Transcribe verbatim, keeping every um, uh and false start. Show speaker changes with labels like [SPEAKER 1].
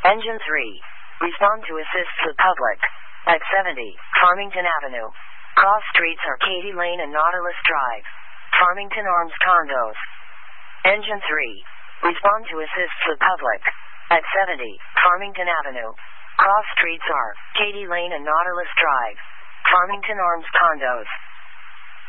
[SPEAKER 1] Engine three. Respond to assist the public. At seventy, Farmington Avenue. Cross streets are Katy Lane and Nautilus Drive. Farmington Arms Condos. Engine three. Respond to assist the public. At seventy, Farmington Avenue. Cross streets are Katy Lane and Nautilus Drive. Farmington Arms Condos.